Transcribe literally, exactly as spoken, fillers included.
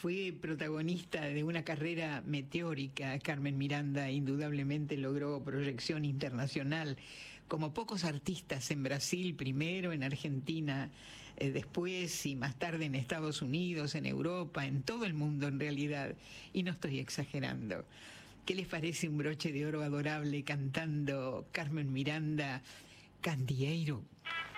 fue protagonista de una carrera meteórica. Carmen Miranda indudablemente logró proyección internacional, como pocos artistas, en Brasil primero, en Argentina eh, después, y más tarde en Estados Unidos, en Europa, en todo el mundo en realidad. Y no estoy exagerando. ¿Qué les parece un broche de oro adorable cantando Carmen Miranda, Candeeiro?